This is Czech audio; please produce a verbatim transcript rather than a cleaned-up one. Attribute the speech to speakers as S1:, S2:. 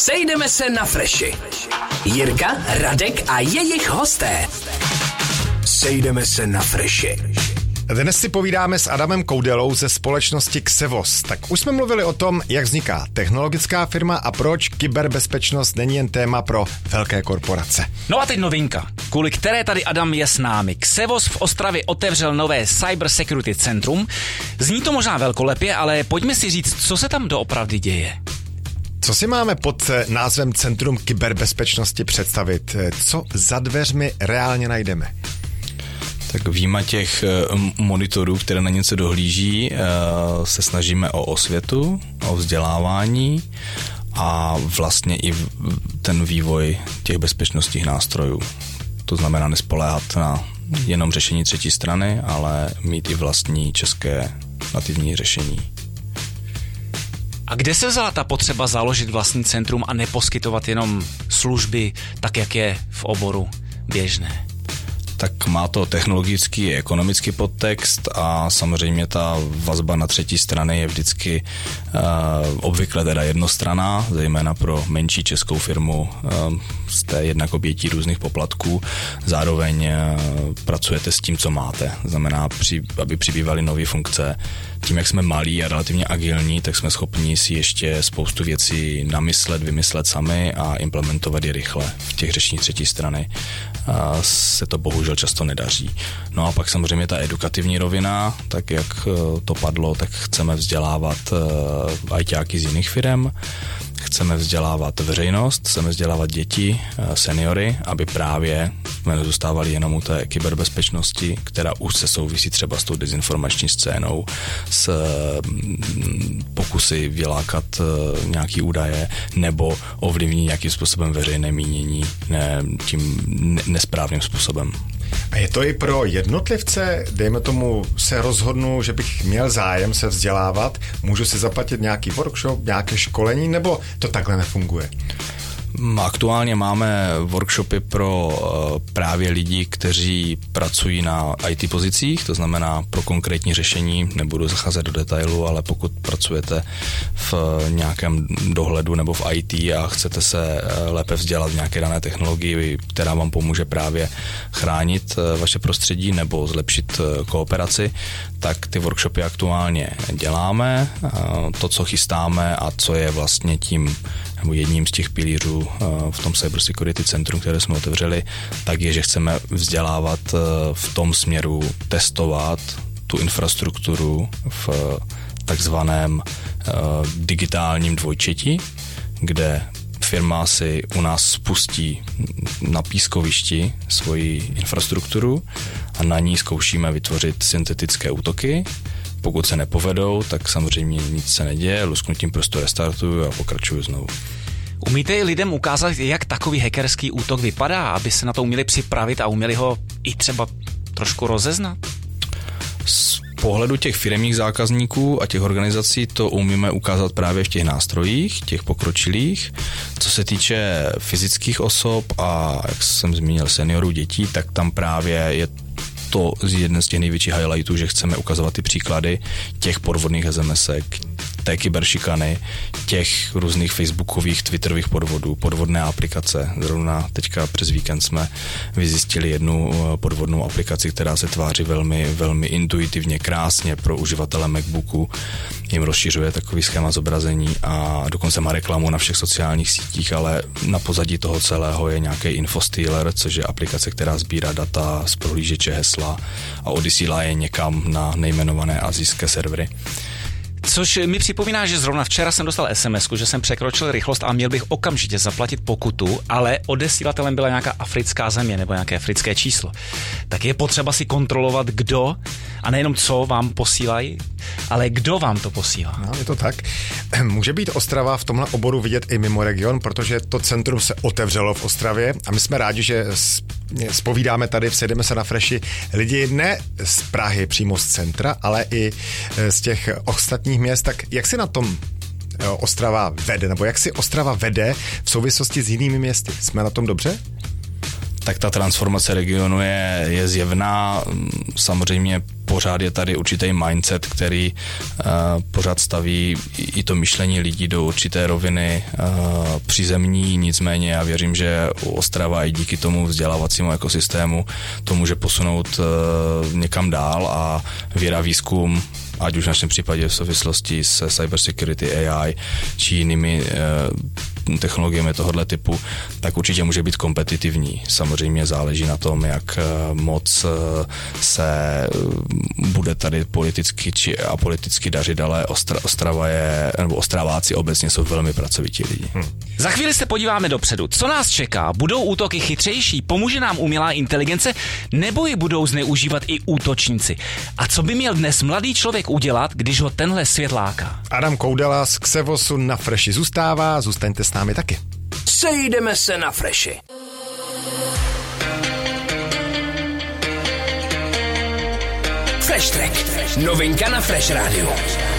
S1: Sejdeme se na Freši. Jirka, Radek a jejich hosté. Sejdeme se na Freši.
S2: Dnes si povídáme s Adamem Koudelou ze společnosti Xevos. Tak už jsme mluvili o tom, jak vzniká technologická firma a proč kyberbezpečnost není jen téma pro velké korporace.
S3: No a teď novinka, kvůli které tady Adam je s námi. Xevos v Ostravě otevřel nové Cyber Security Centrum. Zní to možná velkolepě, ale pojďme si říct, co se tam doopravdy děje.
S2: Co si máme pod názvem Centrum kyberbezpečnosti představit? Co za dveřmi reálně najdeme?
S4: Tak výjima těch monitorů, které na něco dohlíží, se snažíme o osvětu, o vzdělávání a vlastně i ten vývoj těch bezpečnostních nástrojů. To znamená nespoléhat na jenom řešení třetí strany, ale mít i vlastní české nativní řešení.
S3: A kde se vzala ta potřeba založit vlastní centrum a neposkytovat jenom služby, tak jak je v oboru běžné?
S4: Tak má to technologický i ekonomický podtext a samozřejmě ta vazba na třetí strany je vždycky uh, obvykle teda jednostranná, zejména pro menší českou firmu uh, jste jednak obětí různých poplatků, zároveň uh, pracujete s tím, co máte. Znamená, při, aby přibývaly nové funkce. Tím, jak jsme malí a relativně agilní, tak jsme schopni si ještě spoustu věcí namyslet, vymyslet sami a implementovat je rychle. V těch řešeních třetí strany a se to bohužel často nedaří. No a pak samozřejmě ta edukativní rovina, tak jak to padlo, tak chceme vzdělávat ajťáky z jiných firem, chceme vzdělávat veřejnost, chceme vzdělávat děti, seniory, aby právě jsme nezůstávali jenom u té kyberbezpečnosti, která už se souvisí třeba s tou dezinformační scénou, s pokusy vylákat nějaký údaje nebo ovlivnit nějakým způsobem veřejné mínění ne, tím nesprávným způsobem.
S2: A je to i pro jednotlivce, dejme tomu, se rozhodnu, že bych měl zájem se vzdělávat, můžu si zaplatit nějaký workshop, nějaké školení, nebo to takhle nefunguje?
S4: Aktuálně máme workshopy pro právě lidi, kteří pracují na í té pozicích, to znamená pro konkrétní řešení, nebudu zacházet do detailu, ale pokud pracujete v nějakém dohledu nebo v í té a chcete se lépe vzdělat v nějaké dané technologii, která vám pomůže právě chránit vaše prostředí nebo zlepšit kooperaci, tak ty workshopy aktuálně děláme. To, co chystáme a co je vlastně tím nebo jedním z těch pilířů v tom Cyber Security Centrum, které jsme otevřeli, tak je, že chceme vzdělávat v tom směru testovat tu infrastrukturu v takzvaném digitálním dvojčeti, kde firma si u nás spustí na pískovišti svoji infrastrukturu a na ní zkoušíme vytvořit syntetické útoky. Pokud se nepovedou, tak samozřejmě nic se neděje, lusknutím prostě restartuju a pokračuju znovu.
S3: Umíte i lidem ukázat, jak takový hackerský útok vypadá, aby se na to uměli připravit a uměli ho i třeba trošku rozeznat?
S4: Z pohledu těch firemních zákazníků a těch organizací to umíme ukázat právě v těch nástrojích, těch pokročilých. Co se týče fyzických osob a, jak jsem zmínil, seniorů, dětí, tak tam právě je to jeden z těch největších highlightů, že chceme ukazovat ty příklady těch podvodných es em esek, té kyberšikany, těch různých facebookových, twitterových podvodů, podvodné aplikace. Zrovna teďka přes víkend jsme vyzjistili jednu podvodnou aplikaci, která se tváří velmi, velmi intuitivně, krásně pro uživatele MacBooku. Jim rozšiřuje takový schéma zobrazení a dokonce má reklamu na všech sociálních sítích, ale na pozadí toho celého je nějaký infostealer, což je aplikace, která sbírá data z prohlížeče hesla a odesílá je někam na nejmenované asijské servery.
S3: Což mi připomíná, že zrovna včera jsem dostal es em esku, že jsem překročil rychlost a měl bych okamžitě zaplatit pokutu, ale odesílatelem byla nějaká africká země nebo nějaké africké číslo. Tak je potřeba si kontrolovat, kdo, a nejenom co vám posílají, ale kdo vám to posílá.
S2: No, je to tak. Může být Ostrava v tomhle oboru vidět i mimo region, protože to centrum se otevřelo v Ostravě a my jsme rádi, že zpovídáme tady v Sejdeme se na Freši lidi ne z Prahy přímo z centra, ale i z těch ostatních měst. Tak jak si na tom Ostrava vede, nebo jak si Ostrava vede v souvislosti s jinými městy? Jsme na tom dobře?
S4: tak ta transformace regionu je, je zjevná. Samozřejmě pořád je tady určitý mindset, který uh, pořád staví i to myšlení lidí do určité roviny uh, přízemní, nicméně já věřím, že Ostrava i díky tomu vzdělávacímu ekosystému to může posunout uh, někam dál a věda, výzkum, ať už v našem případě v souvislosti se cybersecurity, A I či jinými uh, technologiemi tohoto typu, tak určitě může být kompetitivní. Samozřejmě záleží na tom, jak moc se bude tady politicky či apoliticky dařit, ale Ostra, Ostrava je, nebo Ostraváci obecně jsou velmi pracovití lidi. Hmm.
S3: Za chvíli se podíváme dopředu. Co nás čeká? Budou útoky chytřejší? Pomůže nám umělá inteligence? Nebo ji budou zneužívat i útočníci? A co by měl dnes mladý člověk udělat, když ho tenhle svět láká?
S2: Adam Koudela z Xevosu na Freši zůstává, zůstaňte s námi taky.
S1: Sejdeme se na Freši. Fresh Track. Novinka na Fresh Radio.